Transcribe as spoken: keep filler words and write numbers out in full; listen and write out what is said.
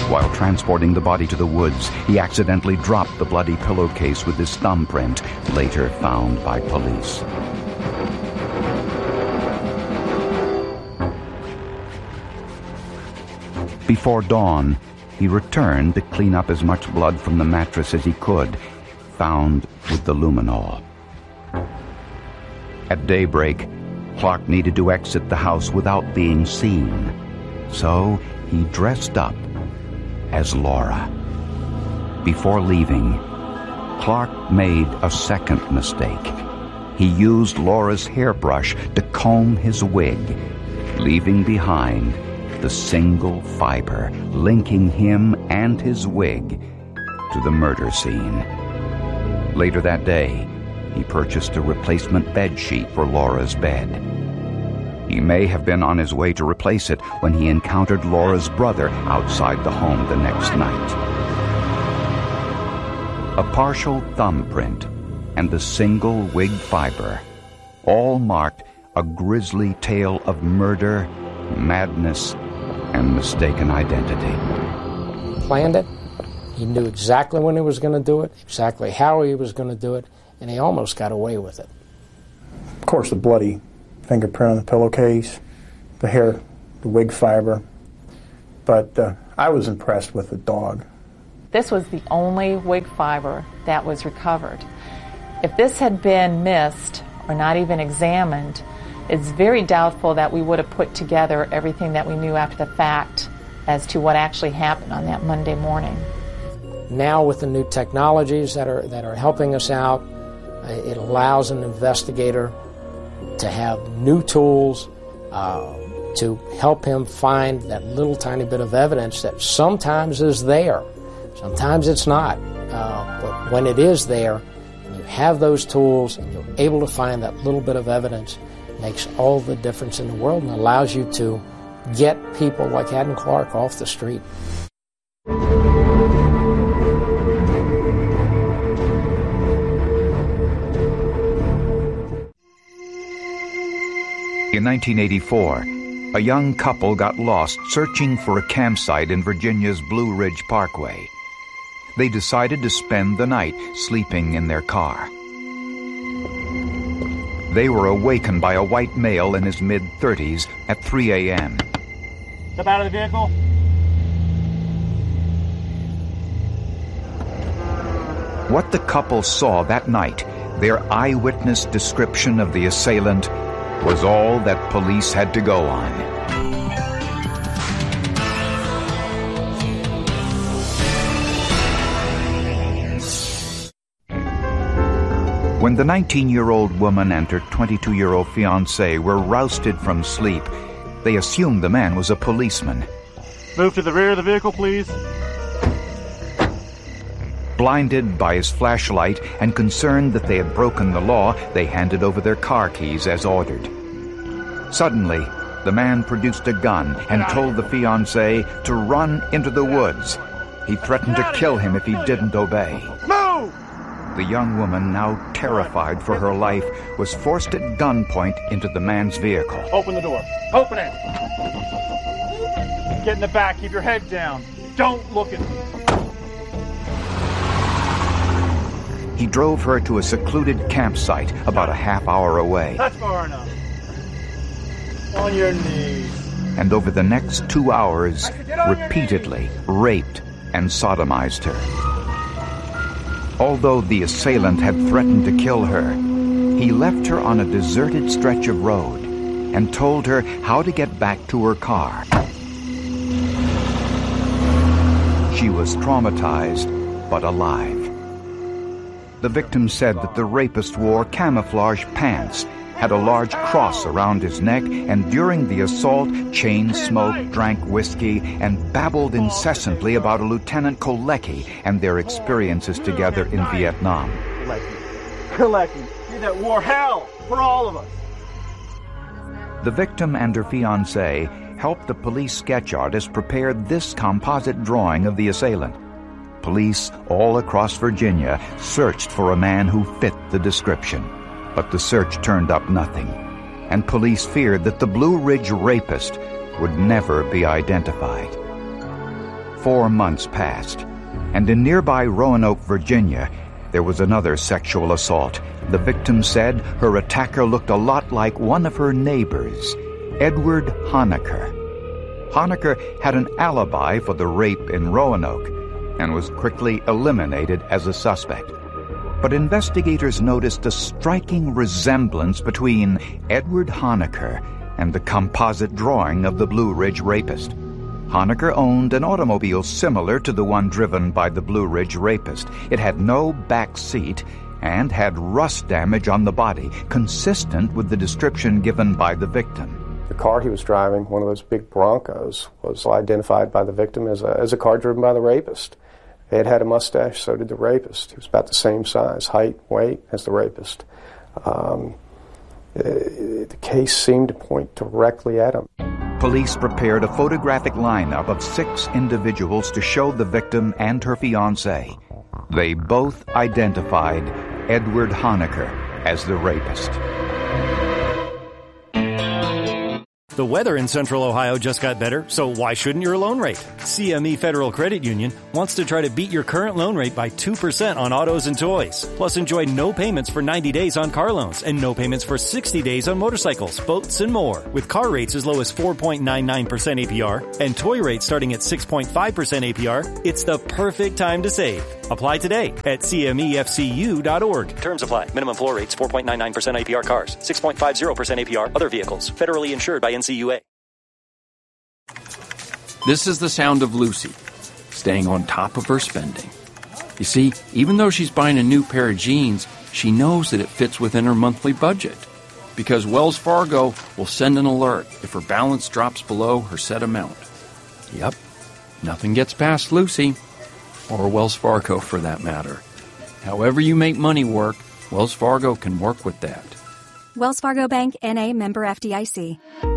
While transporting the body to the woods, he accidentally dropped the bloody pillowcase with his thumbprint, later found by police. Before dawn, he returned to clean up as much blood from the mattress as he could, found with the luminol. At daybreak, Clark needed to exit the house without being seen, so he dressed up as Laura. Before leaving, Clark made a second mistake. He used Laura's hairbrush to comb his wig, leaving behind the single fiber linking him and his wig to the murder scene. Later that day, he purchased a replacement bed sheet for Laura's bed. He may have been on his way to replace it when he encountered Laura's brother outside the home the next night. A partial thumbprint and the single wig fiber all marked a grisly tale of murder, madness, and mistaken identity. He planned it. He knew exactly when he was going to do it, exactly how he was going to do it, and he almost got away with it. Of course, the bloody fingerprint on the pillowcase, the hair, the wig fiber, but uh, I was impressed with the dog. This was the only wig fiber that was recovered. If this had been missed or not even examined, it's very doubtful that we would have put together everything that we knew after the fact as to what actually happened on that Monday morning. Now with the new technologies that are that are helping us out, it allows an investigator to have new tools uh, to help him find that little tiny bit of evidence that sometimes is there. Sometimes it's not. Uh, but when it is there, and you have those tools and you're able to find that little bit of evidence, it makes all the difference in the world and allows you to get people like Haddon Clark off the street. In nineteen eighty-four, a young couple got lost searching for a campsite in Virginia's Blue Ridge Parkway. They decided to spend the night sleeping in their car. They were awakened by a white male in his mid-thirties at three a.m. Step out of the vehicle. What the couple saw that night, their eyewitness description of the assailant, was all that police had to go on. When the nineteen-year-old woman and her twenty-two-year-old fiancé were rousted from sleep, they assumed the man was a policeman. Move to the rear of the vehicle, please. Blinded by his flashlight and concerned that they had broken the law, they handed over their car keys as ordered. Suddenly, the man produced a gun and told the fiancé to run into the woods. He threatened to kill him if he didn't obey. Move! The young woman, now terrified for her life, was forced at gunpoint into the man's vehicle. Open the door. Open it! Get in the back. Keep your head down. Don't look at me. He drove her to a secluded campsite about a half hour away. That's far enough. On your knees. And over the next two hours, repeatedly raped and sodomized her. Although the assailant had threatened to kill her, he left her on a deserted stretch of road and told her how to get back to her car. She was traumatized, but alive. The victim said that the rapist wore camouflage pants, had a large cross around his neck, and during the assault chain smoked, drank whiskey, and babbled incessantly about a Lieutenant Kolecki and their experiences together in Vietnam. Kolecki. Kolecki. He that wore hell for all of us. The victim and her fiancé helped the police sketch artist prepare this composite drawing of the assailant. Police all across Virginia searched for a man who fit the description, but the search turned up nothing, and police feared that the Blue Ridge rapist would never be identified. Four months passed, and in nearby Roanoke, Virginia, there was another sexual assault. The victim said her attacker looked a lot like one of her neighbors, Edward Honaker. Honaker had an alibi for the rape in Roanoke and was quickly eliminated as a suspect. But investigators noticed a striking resemblance between Edward Honaker and the composite drawing of the Blue Ridge rapist. Honaker owned an automobile similar to the one driven by the Blue Ridge rapist. It had no back seat and had rust damage on the body, consistent with the description given by the victim. The car he was driving, one of those big Broncos, was identified by the victim as a, as a car driven by the rapist. He had had a mustache, so did the rapist. He was about the same size, height, weight as the rapist. Um, the case seemed to point directly at him. Police prepared a photographic lineup of six individuals to show the victim and her fiancé. They both identified Edward Honaker as the rapist. The weather in Central Ohio just got better, so why shouldn't your loan rate? C M E Federal Credit Union wants to try to beat your current loan rate by two percent on autos and toys. Plus, enjoy no payments for ninety days on car loans and no payments for sixty days on motorcycles, boats, and more. With car rates as low as four point nine nine percent A P R and toy rates starting at six point five percent A P R, it's the perfect time to save. Apply today at C M E F C U dot org. Terms apply. Minimum floor rates four point nine nine percent A P R cars, six point five zero percent A P R other vehicles. Federally insured by N C U A. This is the sound of Lucy, staying on top of her spending. You see, even though she's buying a new pair of jeans, she knows that it fits within her monthly budget. Because Wells Fargo will send an alert if her balance drops below her set amount. Yep, nothing gets past Lucy, or Wells Fargo for that matter. However you make money work, Wells Fargo can work with that. Wells Fargo Bank, N A, member F D I C.